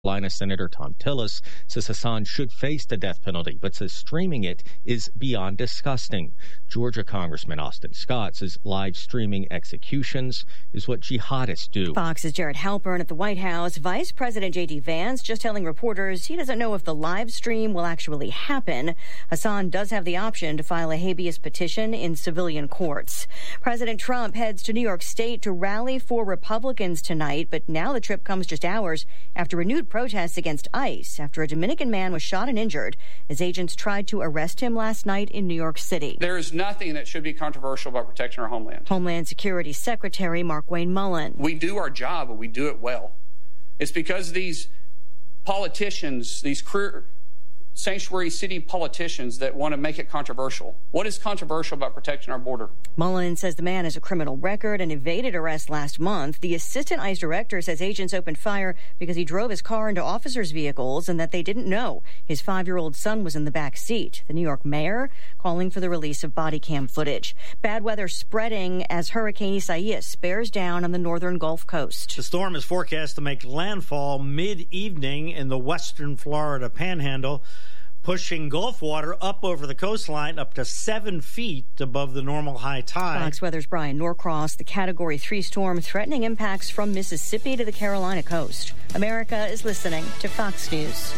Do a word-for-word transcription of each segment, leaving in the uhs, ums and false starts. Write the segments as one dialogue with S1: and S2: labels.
S1: Carolina Senator Thom Tillis says Hassan should face the death penalty, but says streaming it is beyond disgusting. Georgia Congressman Austin Scott says live streaming executions is what jihadists do.
S2: Fox's Jared Halpern at the White House. Vice President J D Vance just telling reporters he doesn't know if the live stream will actually happen. Hassan does have the option to file a habeas petition in civilian courts. President Trump heads to New York State to rally for Republicans tonight, but now the trip comes just hours after renewed protests against ICE after a Dominican man was shot and injured as agents tried to arrest him last night in New York City.
S3: There is nothing that should be controversial about protecting our homeland.
S2: Homeland Security Secretary Markwayne Mullin.
S3: We do our job, and we do it well. It's because these politicians, these career sanctuary city politicians that want to make it controversial. What is controversial about protecting our border?
S2: Mullin says the man has a criminal record and evaded arrest last month. The assistant ICE director says agents opened fire because he drove his car into officers' vehicles and that they didn't know his five-year-old son was in the back seat. The New York mayor calling for the release of body cam footage. Bad weather spreading as Hurricane Isaias bears down on the northern Gulf Coast.
S4: The storm is forecast to make landfall mid-evening in the western Florida panhandle, pushing Gulf water up over the coastline up to seven feet above the normal high tide.
S2: Fox Weather's Brian Norcross. The Category three storm threatening impacts from Mississippi to the Carolina coast. America is listening to Fox News.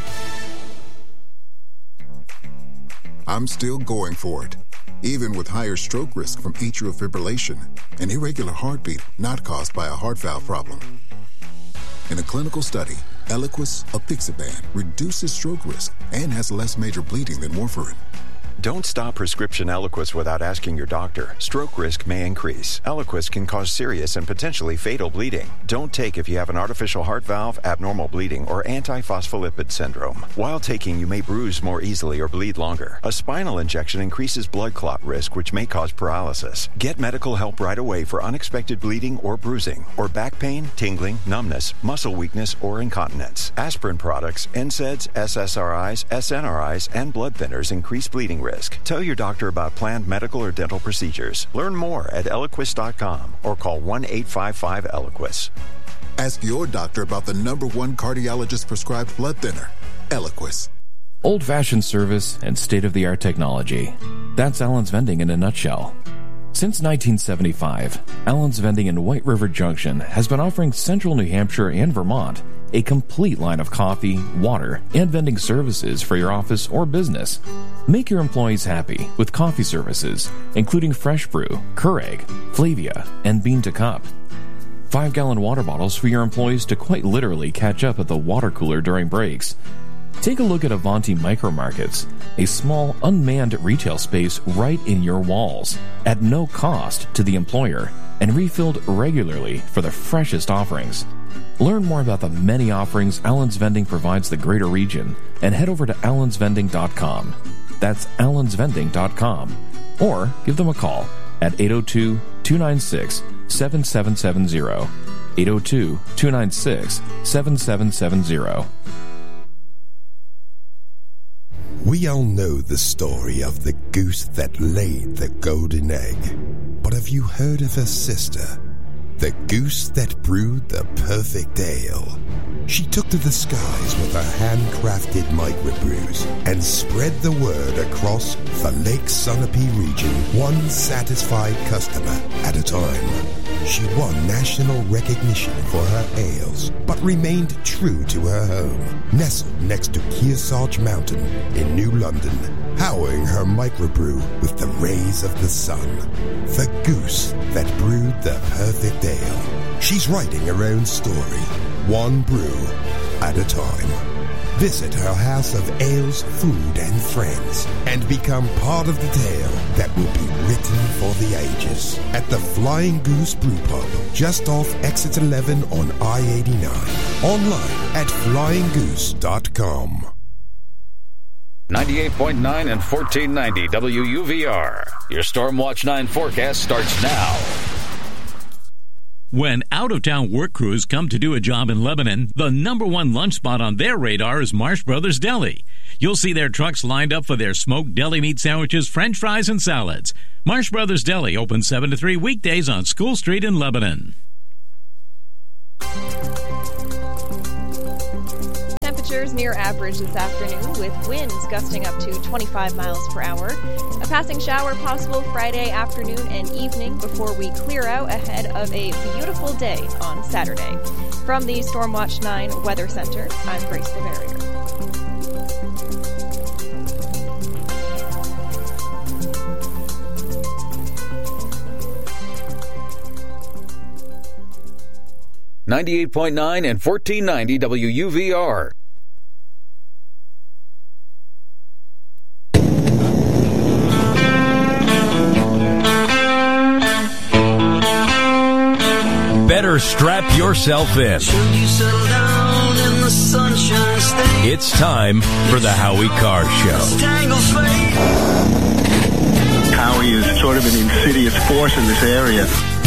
S5: I'm still going for it, even with higher stroke risk from atrial fibrillation, an irregular heartbeat not caused by a heart valve problem. In a clinical study, Eliquis apixaban reduces stroke risk and has less major bleeding than warfarin.
S6: Don't stop prescription Eliquis without asking your doctor. Stroke risk may increase. Eliquis can cause serious and potentially fatal bleeding. Don't take if you have an artificial heart valve, abnormal bleeding, or antiphospholipid syndrome. While taking, you may bruise more easily or bleed longer. A spinal injection increases blood clot risk, which may cause paralysis. Get medical help right away for unexpected bleeding or bruising, or back pain, tingling, numbness, muscle weakness, or incontinence. Aspirin products, N SAIDs, S S R Is, S N R Is, and blood thinners increase bleeding risk. Risk. Tell your doctor about planned medical or dental procedures. Learn more at Eliquis dot com or call one eight five five Eliquis.
S5: Ask your doctor about the number one cardiologist-prescribed blood thinner, Eliquis.
S7: Old-fashioned service and state-of-the-art technology. That's Allen's Vending in a nutshell. Since nineteen seventy-five, Allen's Vending in White River Junction has been offering Central New Hampshire and Vermont a complete line of coffee, water, and vending services for your office or business. Make your employees happy with coffee services, including Fresh Brew, Keurig, Flavia, and Bean to Cup. Five-gallon water bottles for your employees to quite literally catch up at the water cooler during breaks. Take a look at Avanti Micro Markets, a small, unmanned retail space right in your walls, at no cost to the employer, and refilled regularly for the freshest offerings. Learn more about the many offerings Allen's Vending provides the greater region and head over to allens vending dot com. That's allens vending dot com. Or give them a call at eight oh two, two nine six, seven seven seven zero. eight oh two, two nine six, seven seven seven zero.
S8: We all know the story of the goose that laid the golden egg. But have you heard of her sister? The goose that brewed the perfect ale. She took to the skies with her handcrafted microbrews and spread the word across the Lake Sunapee region, one satisfied customer at a time. She won national recognition for her ales, but remained true to her home, nestled next to Kearsarge Mountain in New London, powering her microbrew with the rays of the sun. The goose that brewed the perfect ale. She's writing her own story, one brew at a time. Visit her house of ales, food, and friends, and become part of the tale that will be written for the ages at the Flying Goose Brew Pub, just off Exit eleven on I eighty-nine. Online at flying goose dot com.
S9: ninety-eight point nine and fourteen ninety W U V R. Your Stormwatch nine forecast starts now.
S10: When out-of-town work crews come to do a job in Lebanon, the number one lunch spot on their radar is Marsh Brothers Deli. You'll see their trucks lined up for their smoked deli meat sandwiches, French fries, and salads. Marsh Brothers Deli opens seven to three weekdays on School Street in Lebanon.
S11: Temperatures near average this afternoon with winds gusting up to twenty-five miles per hour. A passing shower possible Friday afternoon and evening before we clear out ahead of a beautiful day on Saturday. From the Stormwatch nine Weather Center, I'm Grace Bavarier.
S9: ninety-eight point nine and fourteen ninety W U V R.
S12: Better strap yourself in. It's time for the Howie Carr Show.
S13: Howie is sort of an insidious force in this area.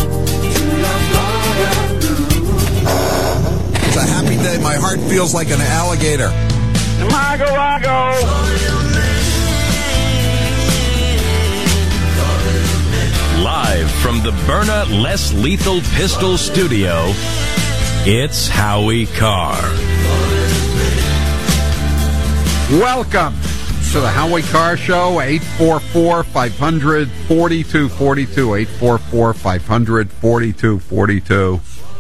S14: It's a happy day. My heart feels like an alligator.
S13: Mago, Mago.
S12: Live from the Byrna Less Lethal Pistol Studio, it's Howie Carr.
S15: Welcome to the Howie Carr Show, eight four four, five hundred, forty-two forty-two, eight four four, five hundred, forty-two forty-two.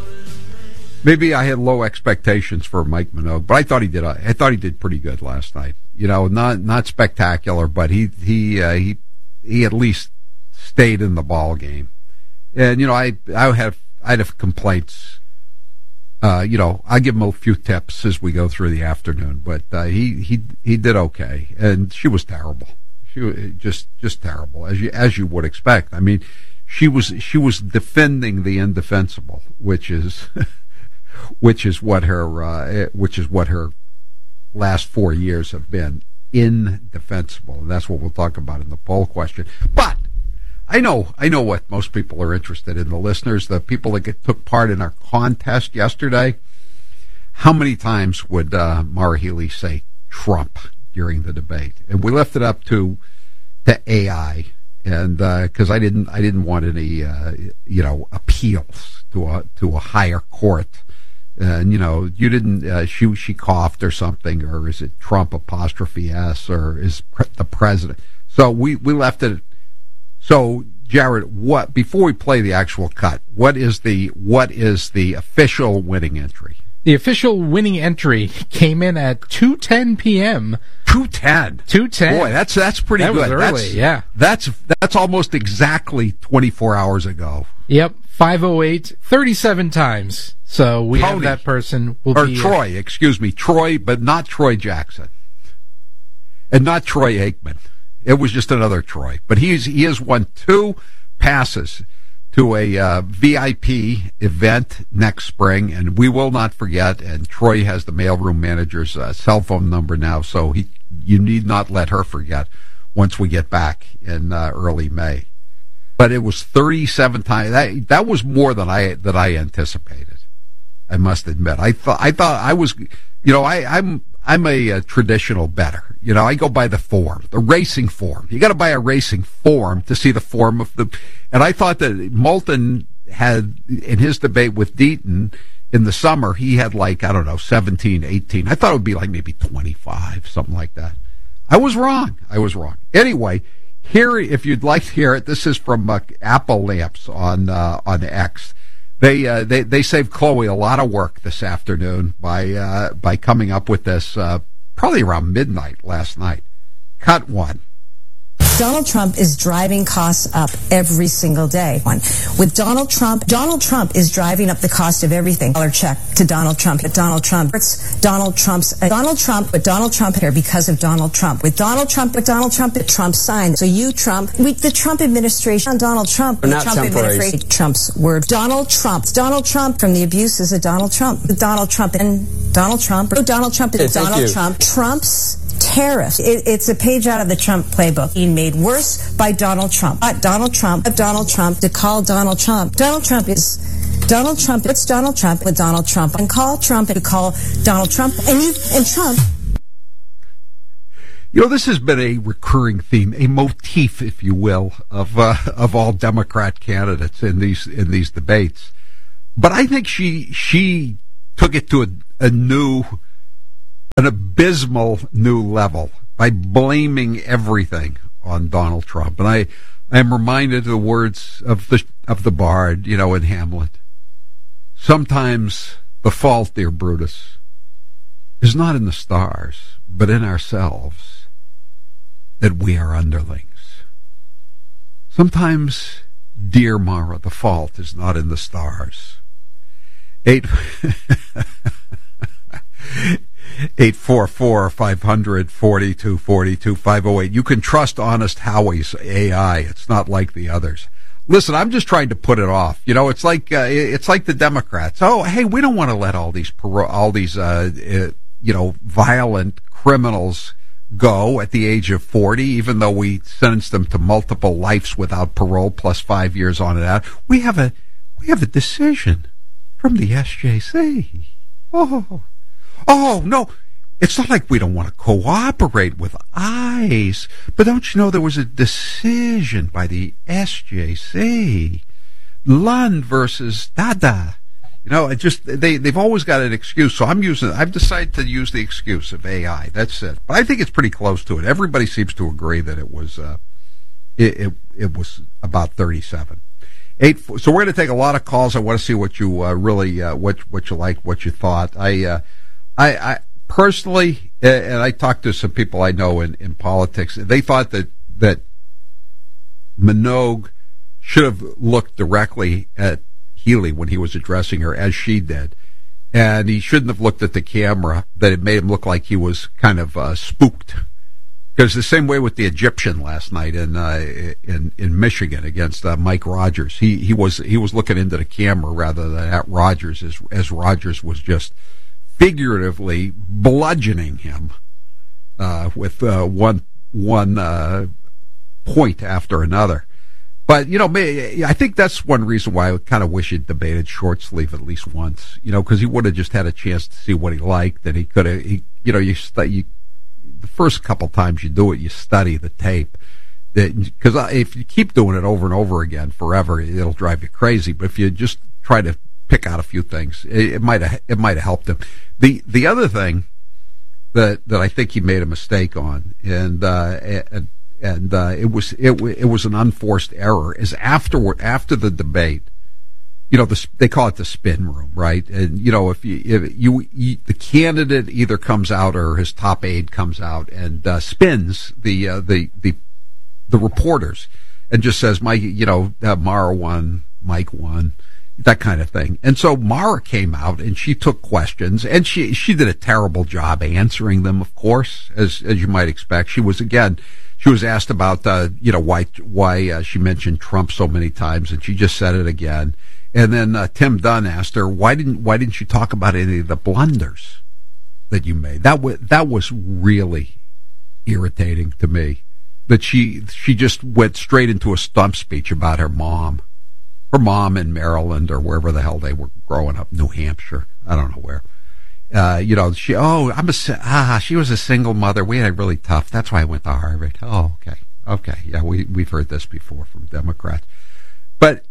S15: Maybe I had low expectations for Mike Minogue, but I thought he did. I thought he did pretty good last night. You know, not not spectacular, but he he uh, he he at least stayed in the ball game. And you know, I I have I'd have complaints. Uh, you know, I give him a few tips as we go through the afternoon, but uh, he he he did okay. And she was terrible. She was just just terrible, as you as you would expect. I mean, she was she was defending the indefensible, which is. Which is what her, uh, which is what her last four years have been, indefensible, and that's what we'll talk about in the poll question. But I know, I know what most people are interested in. The listeners, the people that get, took part in our contest yesterday. How many times would uh, Maura Healey say Trump during the debate? And we left it up to to A I, and because uh, I didn't, I didn't want any, uh, you know, appeals to a to a higher court. And, you know, you didn't, uh, she, she coughed or something, or is it Trump apostrophe S, or is pre- the president? So we, we left it. So, Jared, what, before we play the actual cut, what is the, what is the official winning entry?
S16: The official winning entry came in at two ten p.m.
S15: two ten
S16: two ten
S15: Boy, that's, that's pretty
S16: that
S15: good.
S16: Was early,
S15: that's,
S16: yeah.
S15: That's, that's almost exactly twenty-four hours ago.
S16: Yep. five oh eight, thirty-seven times. So we
S15: Tony,
S16: have that person. Will
S15: or
S16: be,
S15: Troy, uh, excuse me. Troy, but not Troy Jackson. And not Troy Aikman. It was just another Troy. But he's, he has won two passes to a uh, V I P event next spring, and we will not forget. And Troy has the mailroom manager's uh, cell phone number now, so he you need not let her forget once we get back in uh, early May. But it was thirty-seven times. That, that was more than I that I anticipated. I must admit. I thought I thought I was, you know, I, I'm I'm a, a traditional bettor. You know, I go by the form, the racing form. You got to buy a racing form to see the form of the. And I thought that Moulton had in his debate with Deaton in the summer, he had like I don't know, seventeen, eighteen. I thought it would be like maybe twenty-five, something like that. I was wrong. I was wrong. Anyway. Here, if you'd like to hear it, this is from uh, Apple Lamps on uh, on X. They uh, they they saved Chloe a lot of work this afternoon by uh, by coming up with this uh, probably around midnight last night. Cut one.
S17: Donald Trump is driving costs up every single day. With Donald Trump, Donald Trump is driving up the cost of everything. Dollar check to Donald Trump. But Donald Trump, it's Donald Trump's, uh, Donald Trump, but Donald Trump here because of Donald Trump. With Donald Trump, but Donald Trump, but Trump signed. So you, Trump, we, the Trump administration, Donald Trump,
S18: We're not
S17: Trump administration, Trump's word. Donald Trump, it's Donald Trump from the abuses of Donald Trump. With Donald Trump and Donald Trump, oh, Donald Trump, it's
S18: hey,
S17: Donald Trump, Trump's tariff. It, it's a page out of the Trump playbook. Being made worse by Donald Trump. But Donald Trump, Donald Trump, to call Donald Trump. Donald Trump is Donald Trump. It's Donald Trump with Donald Trump. And call Trump and call Donald Trump. And you and Trump.
S15: You know, this has been a recurring theme, a motif, if you will, of uh, of all Democrat candidates in these in these debates. But I think she she took it to a, a new an abysmal new level by blaming everything on Donald Trump. And I, I am reminded of the words of the of the bard, you know, in Hamlet. Sometimes the fault, dear Brutus, is not in the stars, but in ourselves, that we are underlings. Sometimes, dear Mara, the fault is not in the stars. Eight... eight four four, five hundred, forty-two forty-two, five oh eight. You can trust Honest Howie's A I. It's not like the others. Listen, I'm just trying to put it off. You know, it's like uh, it's like the Democrats. Oh, hey, we don't want to let all these paro- all these uh, uh, you know violent criminals go at the age of forty, even though we sentenced them to multiple lives without parole plus five years on it out. We have a we have a decision from the S J C. Oh. Oh, no, it's not like we don't want to cooperate with ICE, but don't you know there was a decision by the S J C, Lund versus Dada. You know, it just they they've always got an excuse. So I'm using. I've decided to use the excuse of A I. That's it. But I think it's pretty close to it. Everybody seems to agree that it was uh, it, it it was about thirty-seven. Eight. So we're going to take a lot of calls. I want to see what you uh, really uh, what what you like, what you thought. I. Uh, I, I personally, and I talked to some people I know in, in politics, they thought that, that Minogue should have looked directly at Healy when he was addressing her, as she did. And he shouldn't have looked at the camera, that it made him look like he was kind of uh, spooked. Because the same way with the Egyptian last night in uh, in in Michigan against uh, Mike Rogers, he he was he was looking into the camera rather than at Rogers, as as Rogers was just figuratively bludgeoning him uh, with uh, one one uh, point after another. But, you know, I think that's one reason why I kind of wish he'd debated short sleeve at least once, you know, because he would have just had a chance to see what he liked, and he could have, he, you know, you, you the first couple times you do it, you study the tape. Because if you keep doing it over and over again forever, it'll drive you crazy. But if you just try to pick out a few things, it, it might have it might have helped him. The the other thing that that I think he made a mistake on, and uh, and and uh, it was it it was an unforced error, is afterward after the debate. You know, the, they call it the spin room, right? And you know, if you if you, you the candidate either comes out or his top aide comes out and uh, spins the uh, the the the reporters and just says, "Mike, you know, uh, Mara won, Mike won." That kind of thing. And so Mara came out and she took questions, and she she did a terrible job answering them, of course, as as you might expect. She was, again, she was asked about, uh, you know, why why uh, she mentioned Trump so many times, and she just said it again. And then uh, Tim Dunn asked her, why didn't why didn't you talk about any of the blunders that you made? That was that was really irritating to me, that she she just went straight into a stump speech about her mom. Her mom in Maryland or wherever the hell they were growing up, New Hampshire, I don't know where. Uh, you know, she, oh, I'm a, ah, she was a single mother. We had it really tough. That's why I went to Harvard. Oh, okay. Okay. Yeah, we, we've heard this before from Democrats. But,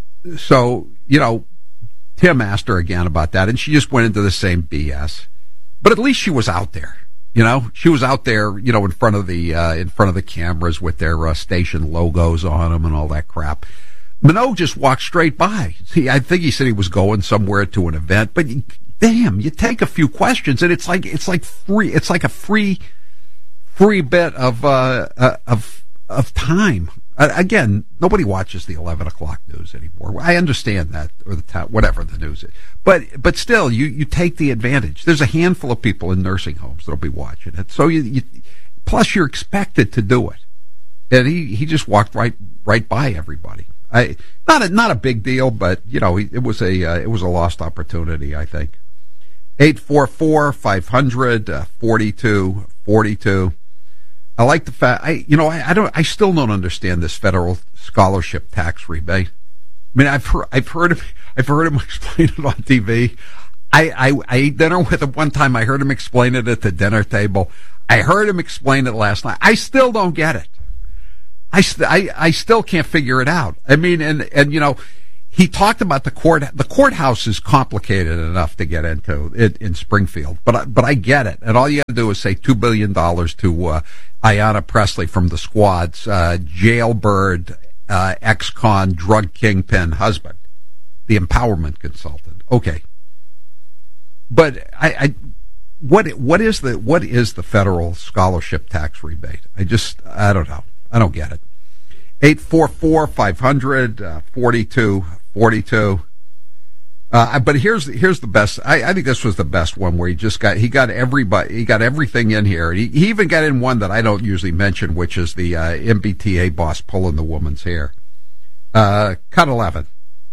S15: so, you know, Tim asked her again about that, and she just went into the same B S. But at least she was out there. You know, she was out there, you know, in front of the, uh, in front of the cameras with their uh, station logos on them and all that crap. Minogue just walked straight by. See, I think he said he was going somewhere to an event, but damn, you take a few questions and it's like it's like free. It's like a free, free bit of uh, uh, of of time. Uh, again, nobody watches the eleven o'clock news anymore. I understand that, or the ta- whatever the news is, but but still, you you take the advantage. There's a handful of people in nursing homes that'll be watching it, so you, you plus you're expected to do it, and he he just walked right right by everybody. I, not a not a big deal, but you know, it was a uh, it was a lost opportunity, I think. Eight four four five hundred forty two forty two. I like the fact I you know I, I don't I still don't understand this federal scholarship tax rebate. I mean, I've heard I've heard him I've heard him explain it on T V. I, I I ate dinner with him one time. I heard him explain it at the dinner table. I heard him explain it last night. I still don't get it. I, st- I, I still can't figure it out. I mean, and, and, you know, he talked about the court. The courthouse is complicated enough to get into it in Springfield, but I, but I get it. And all you have to do is say two billion dollars to uh, Ayanna Pressley from the Squad's uh, jailbird, uh, ex-con, drug kingpin husband, the empowerment consultant. Okay, but I, I what what is the what is the federal scholarship tax rebate? I just I don't know. I don't get it. eight four four, five hundred, forty-two forty-two. Uh, but here's here's the best. I, I think this was the best one where he just got he got everybody he got everything in here. He, he even got in one that I don't usually mention, which is the uh, M B T A boss pulling the woman's hair. Uh, cut eleven.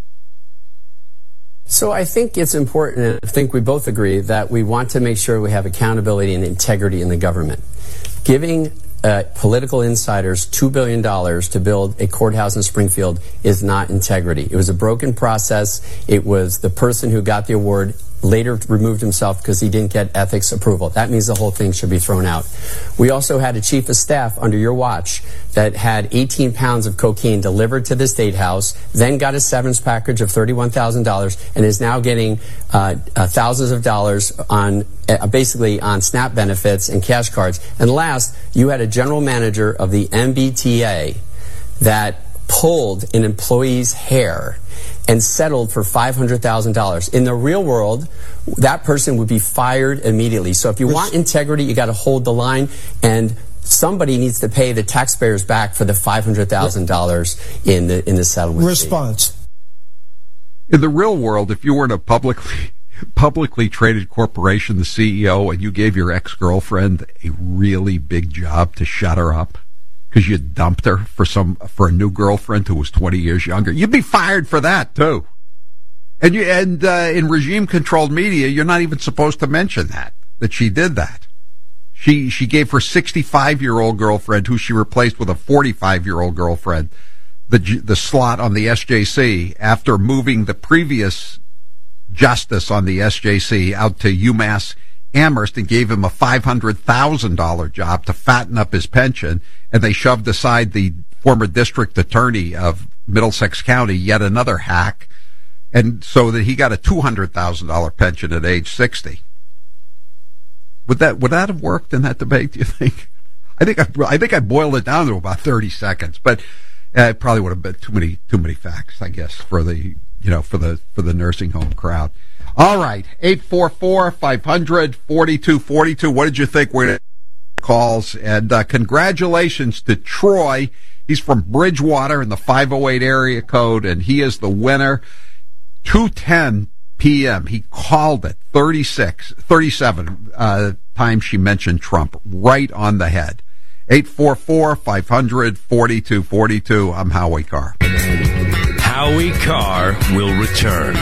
S18: So I think it's important, I think we both agree, that we want to make sure we have accountability and integrity in the government. Giving uh, political insiders two billion dollars to build a courthouse in Springfield is not integrity. It was a broken process. It was the person who got the award later removed himself because he didn't get ethics approval. That means the whole thing should be thrown out. We also had a chief of staff under your watch that had eighteen pounds of cocaine delivered to the State House, then got a severance package of thirty-one thousand dollars, and is now getting uh, uh, thousands of dollars on uh, basically on SNAP benefits and cash cards. And last, you had a general manager of the M B T A that pulled an employee's hair and settled for five hundred thousand dollars. In the real world, that person would be fired immediately. So if you want integrity, you got to hold the line, and somebody needs to pay the taxpayers back for the five hundred thousand dollars in the in the settlement.
S19: Response.
S15: In the real world, if you were in a publicly publicly traded corporation, the C E O, and you gave your ex-girlfriend a really big job to shut her up because you dumped her for some for a new girlfriend who was twenty years younger, you'd be fired for that too. And you and uh, in regime-controlled media, you're not even supposed to mention that that she did that. She she gave her sixty-five-year-old girlfriend, who she replaced with a forty-five-year-old girlfriend, the the slot on the S J C after moving the previous justice on the S J C out to UMass Amherst and gave him a five hundred thousand dollars job to fatten up his pension, and they shoved aside the former district attorney of Middlesex County, yet another hack, and so that he got a two hundred thousand dollars pension at age sixty. Would that would that have worked in that debate, do you think? I think I, I think I boiled it down to about thirty seconds, but uh, it probably would have been too many too many facts, I guess, for the you know for the for the nursing home crowd. All right, eight four four, five hundred, forty-two forty-two. What did you think were the calls? And uh, congratulations to Troy. He's from Bridgewater in the five oh eight area code, and he is the winner. two ten p.m. He called it thirty-six, thirty-seven uh, times she mentioned Trump, right on the head. eight four four, five hundred, forty-two forty-two. I'm Howie Carr.
S12: Howie Carr will return.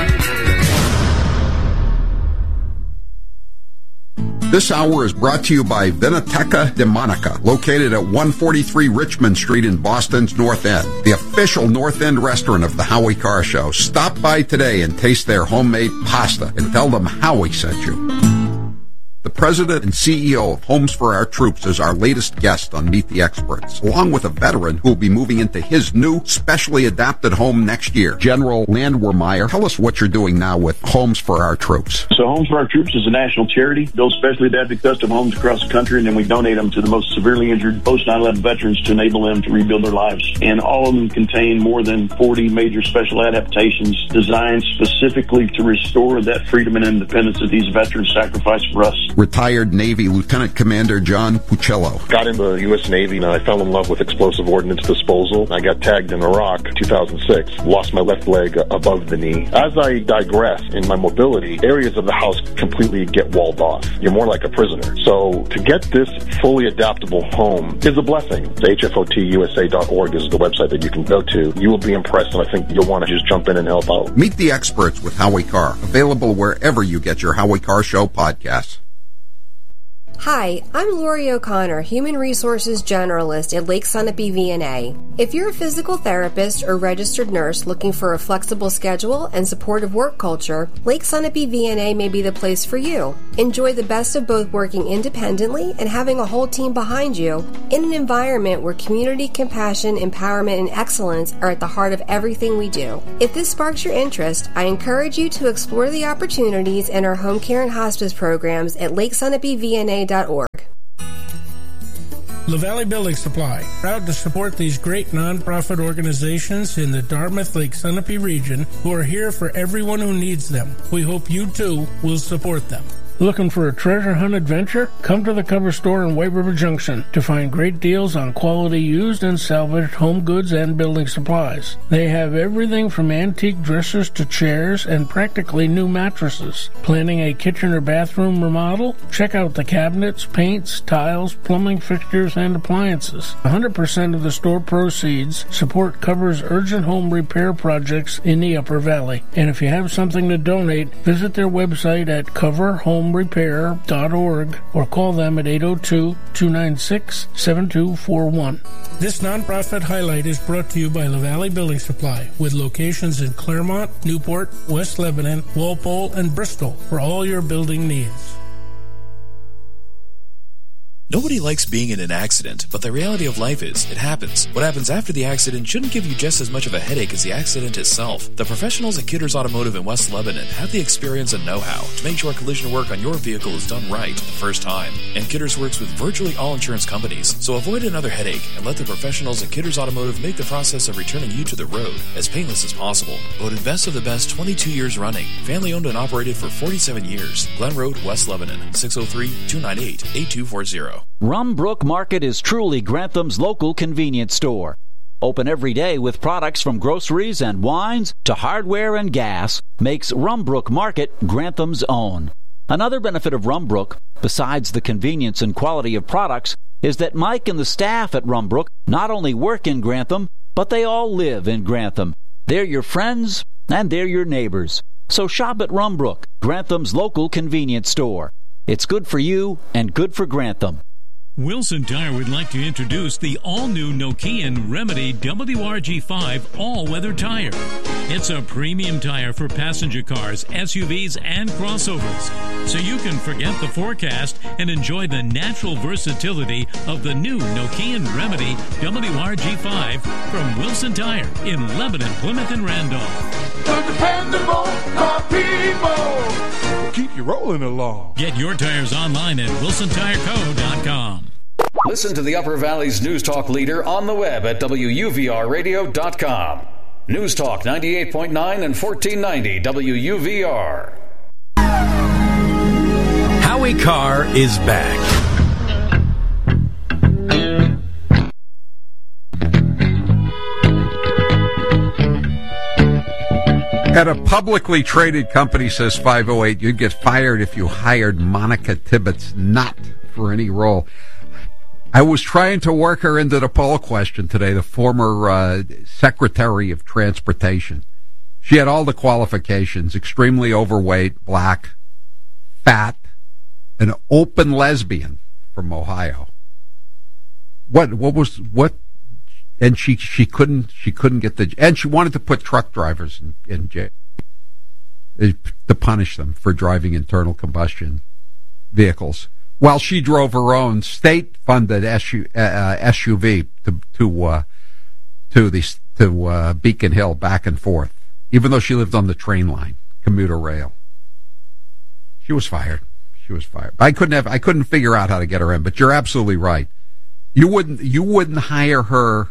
S15: This hour is brought to you by Vinoteca de Monica, located at one forty-three Richmond Street in Boston's North End, the official North End restaurant of the Howie Carr Show. Stop by today and taste their homemade pasta and tell them Howie sent you. The president and C E O of Homes for Our Troops is our latest guest on Meet the Experts, along with a veteran who will be moving into his new specially adapted home next year. General Landwehrmeyer, tell us what you're doing now with Homes for Our Troops.
S20: So Homes for Our Troops is a national charity, builds specially adapted custom homes across the country, and then we donate them to the most severely injured post nine eleven veterans to enable them to rebuild their lives. And all of them contain more than forty major special adaptations designed specifically to restore that freedom and independence that these veterans sacrificed for us.
S15: Retired Navy Lieutenant Commander John Puccello.
S21: Got into the U S Navy and I fell in love with explosive ordnance disposal. I got tagged in Iraq in two thousand six, lost my left leg above the knee. As I digress in my mobility, areas of the house completely get walled off. You're more like a prisoner. So to get this fully adaptable home is a blessing. The H F O T U S A dot org is the website that you can go to. You will be impressed, and I think you'll want to just jump in and help out.
S15: Meet the Experts with Howie Carr, available wherever you get your Howie Carr Show podcasts.
S19: Hi, I'm Lori O'Connor, Human Resources Generalist at Lake Sunapee V N A. If you're a physical therapist or registered nurse looking for a flexible schedule and supportive work culture, Lake Sunapee V N A may be the place for you. Enjoy the best of both working independently and having a whole team behind you in an environment where community, compassion, empowerment, and excellence are at the heart of everything we do. If this sparks your interest, I encourage you to explore the opportunities in our home care and hospice programs at lake sunapee v n a dot org.
S22: La Valley Building Supply, proud to support these great nonprofit organizations in the Dartmouth-Lake Sunapee region who are here for everyone who needs them. We hope you too will support them. Looking for a treasure hunt adventure? Come to the Cover Store in White River Junction to find great deals on quality used and salvaged home goods and building supplies. They have everything from antique dressers to chairs and practically new mattresses. Planning a kitchen or bathroom remodel? Check out the cabinets, paints, tiles, plumbing fixtures, and appliances. one hundred percent of the store proceeds support Cover's urgent home repair projects in the Upper Valley. And if you have something to donate, visit their website at cover home repair dot org or call them at eight oh two, two nine six, seven two four one. This nonprofit highlight is brought to you by La Valley Building Supply, with locations in Claremont, Newport, West Lebanon, Walpole, and Bristol for all your building needs.
S23: Nobody likes being in an accident, but the reality of life is, it happens. What happens after the accident shouldn't give you just as much of a headache as the accident itself. The professionals at Kidders Automotive in West Lebanon have the experience and know-how to make sure collision work on your vehicle is done right the first time. And Kidders works with virtually all insurance companies, so avoid another headache and let the professionals at Kidders Automotive make the process of returning you to the road as painless as possible. Voted best of the best twenty-two years running. Family owned and operated for forty-seven years. Glen Road, West Lebanon, six oh three, two nine eight, eight two four zero.
S24: Rumbrook Market is truly Grantham's local convenience store. Open every day with products from groceries and wines to hardware and gas makes Rumbrook Market Grantham's own. Another benefit of Rumbrook, besides the convenience and quality of products, is that Mike and the staff at Rumbrook not only work in Grantham, but they all live in Grantham. They're your friends and they're your neighbors. So shop at Rumbrook, Grantham's local convenience store. It's good for you and good for Grantham.
S10: Wilson Tire would like to introduce the all-new Nokian Remedy W R G five all-weather tire. It's a premium tire for passenger cars, S U Vs, and crossovers, so you can forget the forecast and enjoy the natural versatility of the new Nokian Remedy W R G five from Wilson Tire in Lebanon, Plymouth, and Randolph.
S25: The dependable car people keep you rolling along.
S10: Get your tires online at wilson tire co dot com.
S9: Listen to the Upper Valley's News Talk leader on the web at W U V R radio dot com. News Talk ninety-eight point nine and fourteen ninety W U V R.
S12: Howie Carr is back.
S15: At a publicly traded company, says five oh eight, you'd get fired if you hired Monica Tibbetts, not for any role. I was trying to work her into the poll question today, the former uh, Secretary of Transportation. She had all the qualifications: extremely overweight, black, fat, an open lesbian from Ohio. What, what was, what, and she, she couldn't, she couldn't get the, and she wanted to put truck drivers in, in jail to punish them for driving internal combustion vehicles, while she drove her own state-funded S U, uh, S U V to to uh, to the to uh, Beacon Hill back and forth, even though she lived on the train line, commuter rail. She was fired. She was fired. I couldn't have. I couldn't figure out how to get her in. But you're absolutely right. You wouldn't. You wouldn't hire her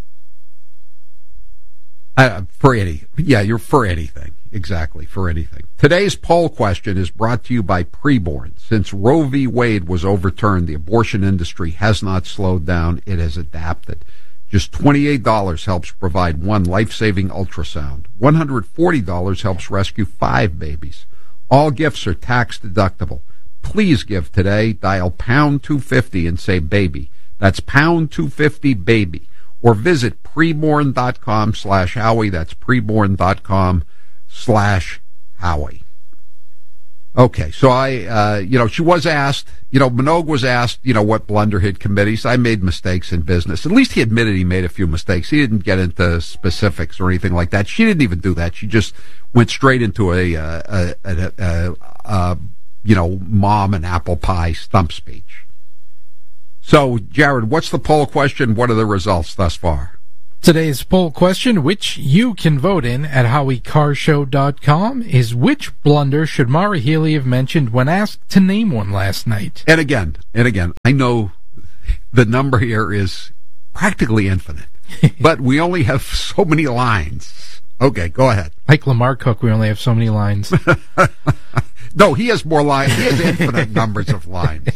S15: uh, for any. Yeah, you're for anything. Exactly, for anything. Today's poll question is brought to you by Preborn. Since Roe v. Wade was overturned, the abortion industry has not slowed down. It has adapted. Just twenty-eight dollars helps provide one life-saving ultrasound. one hundred forty dollars helps rescue five babies. All gifts are tax deductible. Please give today. Dial pound two fifty and say baby. That's pound two fifty baby. Or visit preborn.com slash Howie. That's preborn.com slash Howie. Okay, so I, uh, you know, she was asked, you know, Minogue was asked, you know, what blunder he'd committed. He said, I made mistakes in business. At least he admitted he made a few mistakes. He didn't get into specifics or anything like that. She didn't even do that. She just went straight into a, uh, a, a, a, a you know, mom and apple pie stump speech. So, Jared, what's the poll question? What are the results thus far?
S16: Today's poll question, which you can vote in at howie car show dot com, is which blunder should Maura Healey have mentioned when asked to name one last night?
S15: And again, and again, I know the number here is practically infinite, but we only have so many lines. Okay, go ahead.
S16: Like Lamar Cook, we only have so many lines.
S15: No, he has more lines. He has infinite numbers of lines.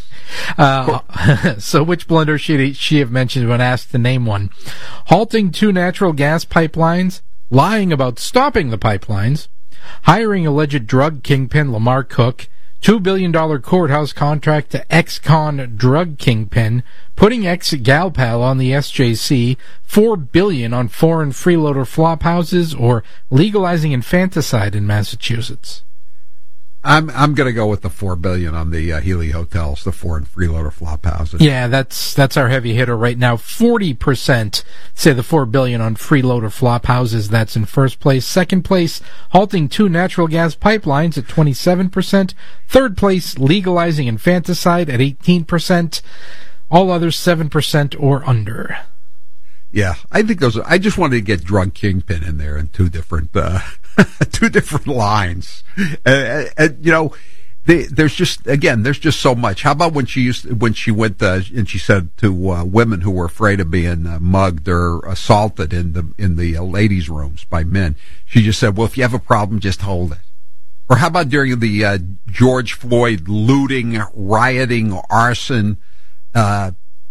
S16: Uh, so which blunder should she have mentioned when asked to name one? Halting two natural gas pipelines, lying about stopping the pipelines, hiring alleged drug kingpin Lamar Cook, two billion dollars courthouse contract to ex-con drug kingpin, putting ex-gal pal on the S J C, four billion dollars on foreign freeloader flop houses, or legalizing infanticide in Massachusetts.
S15: I'm I'm going to go with the four billion on the uh, Healy hotels, the foreign freeloader flop houses.
S16: Yeah, that's that's our heavy hitter right now. Forty percent say the four billion on freeloader flop houses. That's in first place. Second place, halting two natural gas pipelines at twenty-seven percent. Third place, legalizing infanticide at eighteen percent. All others seven percent or under.
S15: Yeah, I think those. Are, I just wanted to get drug kingpin in there in two different. Uh, Two different lines, uh, and you know, they, there's just again, there's just so much. How about when she used when she went uh, and she said to uh, women who were afraid of being uh, mugged or assaulted in the in the uh, ladies' rooms by men, she just said, "Well, if you have a problem, just hold it." Or how about during the uh, George Floyd looting, rioting, arson uh,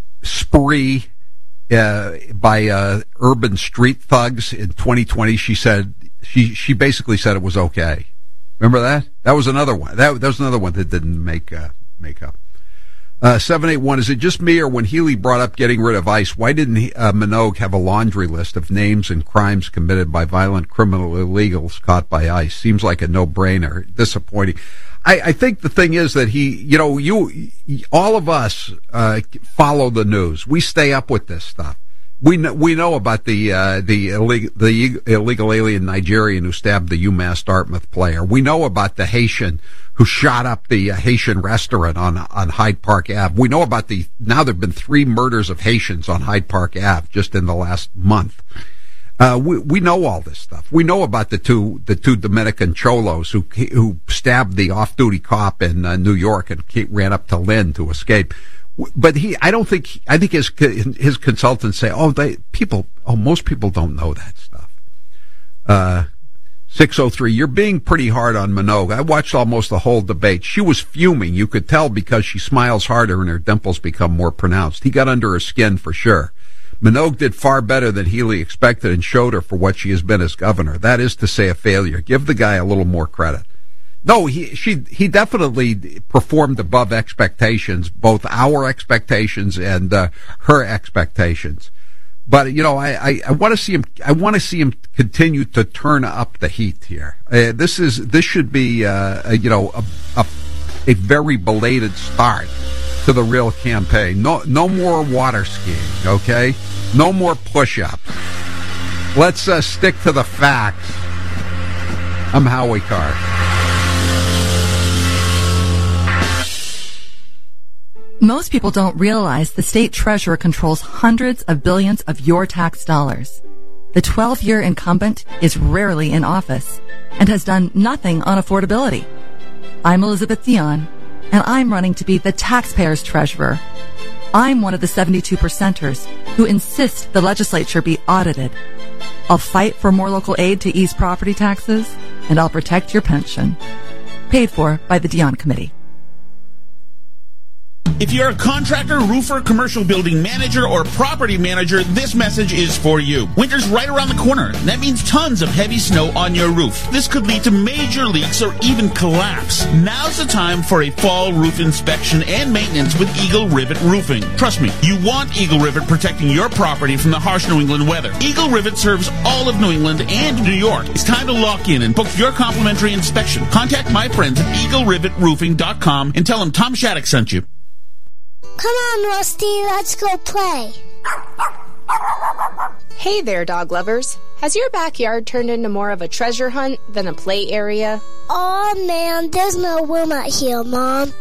S15: spree uh, by uh, urban street thugs in twenty twenty? She said. She she basically said it was okay. Remember that? That was another one. That, that was another one that didn't make uh, make up. Uh, seven eight one, is it just me, or when Healy brought up getting rid of ICE, why didn't he, uh, Minogue have a laundry list of names and crimes committed by violent criminal illegals caught by ICE? Seems like a no-brainer. Disappointing. I, I think the thing is that he, you know, you, all of us uh, follow the news. We stay up with this stuff. We know, we know about the uh, the illegal, the illegal alien Nigerian who stabbed the UMass Dartmouth player. We know about the Haitian who shot up the uh, Haitian restaurant on on Hyde Park Avenue. We know about the now there've been three murders of Haitians on Hyde Park Avenue just in the last month. Uh, we we know all this stuff. We know about the two the two Dominican cholos who who stabbed the off-duty cop in uh, New York and ran up to Lynn to escape. But he, I don't think, I think his his consultants say, oh, they people, oh, most people don't know that stuff. Uh, six oh three, you're being pretty hard on Minogue. I watched almost the whole debate. She was fuming. You could tell because she smiles harder and her dimples become more pronounced. He got under her skin for sure. Minogue did far better than Healy expected and showed her for what she has been as governor. That is to say, a failure. Give the guy a little more credit. No, he she he definitely performed above expectations, both our expectations and uh, her expectations. But you know, I, I, I want to see him. I want to see him continue to turn up the heat here. Uh, this is this should be uh, a, you know a, a a very belated start to the real campaign. No no more water skiing, okay? No more push-ups. Let's uh, stick to the facts. I'm Howie Carr.
S1: Most people don't realize the state treasurer controls hundreds of billions of your tax dollars. The twelve-year incumbent is rarely in office and has done nothing on affordability. I'm Elizabeth Dion, and I'm running to be the taxpayer's treasurer. I'm one of the seventy-two percenters who insist the legislature be audited. I'll fight for more local aid to ease property taxes, and I'll protect your pension. Paid for by the Dion Committee.
S2: If you're a contractor, roofer, commercial building manager, or property manager, this message is for you. Winter's right around the corner. That means tons of heavy snow on your roof. This could lead to major leaks or even collapse. Now's the time for a fall roof inspection and maintenance with Eagle Rivet Roofing. Trust me, you want Eagle Rivet protecting your property from the harsh New England weather. Eagle Rivet serves all of New England and New York. It's time to lock in and book your complimentary inspection. Contact my friends at eagle rivet roofing dot com and tell them Tom Shattuck sent you.
S3: Come on, Rusty, let's go play.
S4: Hey there, dog lovers. Has your backyard turned into more of a treasure hunt than a play area?
S3: Oh man, there's no room out here, Mom.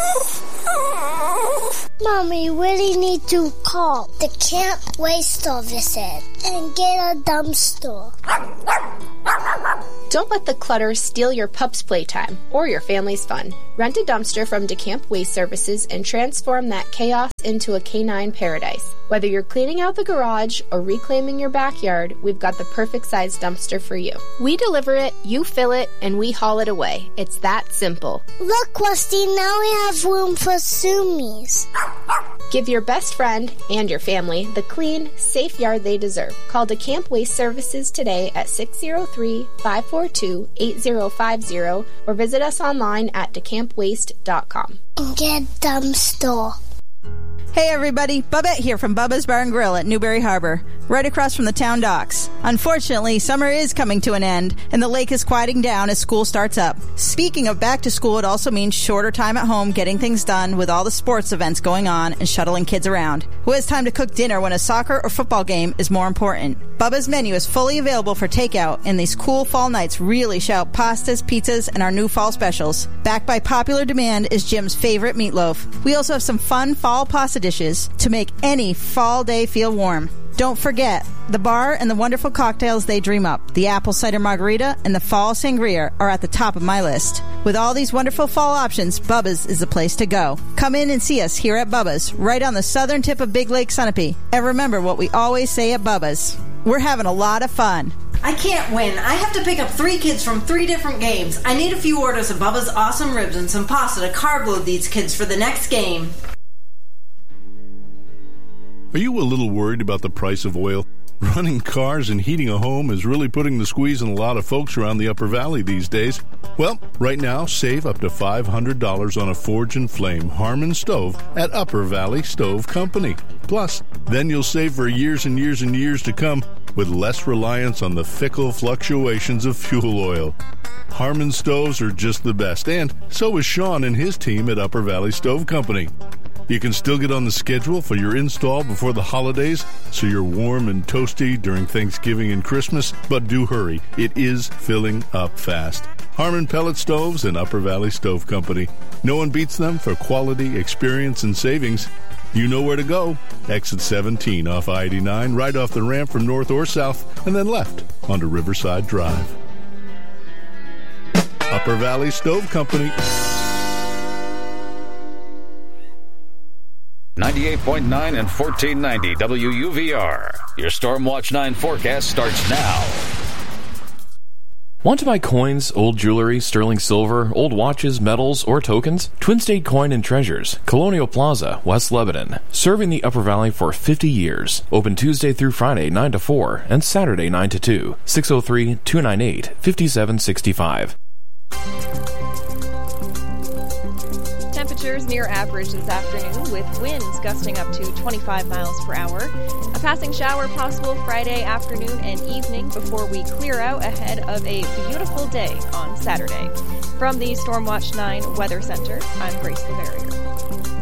S3: Mom, we really need to call the Camp Waste Services and get a dumpster.
S4: Don't let the clutter steal your pup's playtime or your family's fun. Rent a dumpster from DeCamp Waste Services and transform that chaos into a canine paradise. Whether you're cleaning out the garage or reclaiming your backyard, we've got the perfect size dumpster for you. We deliver it, you fill it, and we haul it away. It's that simple.
S3: Look, Rusty, now we have room for Sumies.
S4: Give your best friend and your family the clean, safe yard they deserve. Call DeCamp Waste Services today at six oh three, five four two, eight oh five oh or visit us online at decamp waste dot com.
S3: Get dumpster.
S5: Hey everybody, Bubette here from Bubba's Bar and Grill at Newberry Harbor, right across from the town docks. Unfortunately, summer is coming to an end, and the lake is quieting down as school starts up. Speaking of back to school, it also means shorter time at home getting things done with all the sports events going on and shuttling kids around. Who has time to cook dinner when a soccer or football game is more important? Bubba's menu is fully available for takeout, and these cool fall nights really shout pastas, pizzas, and our new fall specials. Backed by popular demand is Jim's favorite meatloaf. We also have some fun fall pasta dishes to make any fall day feel warm. Don't forget, the bar and the wonderful cocktails they dream up, the apple cider margarita and the fall sangria, are at the top of my list. With all these wonderful fall options, Bubba's is the place to go. Come in and see us here at Bubba's, right on the southern tip of Big Lake Sunapee. And remember what we always say at Bubba's: we're having a lot of fun.
S6: I can't win. I have to pick up three kids from three different games. I need a few orders of Bubba's awesome ribs and some pasta to carb load these kids for the next game.
S26: Are you a little worried about the price of oil? Running cars and heating a home is really putting the squeeze on a lot of folks around the Upper Valley these days. Well, right now, save up to five hundred dollars on a Forge and Flame Harmon stove at Upper Valley Stove Company. Plus, then you'll save for years and years and years to come with less reliance on the fickle fluctuations of fuel oil. Harmon stoves are just the best, and so is Sean and his team at Upper Valley Stove Company. You can still get on the schedule for your install before the holidays, so you're warm and toasty during Thanksgiving and Christmas, but do hurry. It is filling up fast. Harmon Pellet Stoves and Upper Valley Stove Company. No one beats them for quality, experience, and savings. You know where to go. Exit seventeen off I eighty-nine, right off the ramp from north or south, and then left onto Riverside Drive. Upper Valley Stove Company.
S9: ninety-eight point nine and fourteen ninety W U V R. Your Stormwatch nine forecast starts now.
S7: Want to buy coins, old jewelry, sterling silver, old watches, medals, or tokens? Twin State Coin and Treasures, Colonial Plaza, West Lebanon. Serving the Upper Valley for fifty years. Open Tuesday through Friday, nine to four, and Saturday, nine to two. six oh three, two nine eight, five seven six five.
S11: Temperatures near average this afternoon with winds gusting up to twenty-five miles per hour. A passing shower possible Friday afternoon and evening before we clear out ahead of a beautiful day on Saturday. From the Stormwatch nine Weather Center, I'm Grace Bavarier.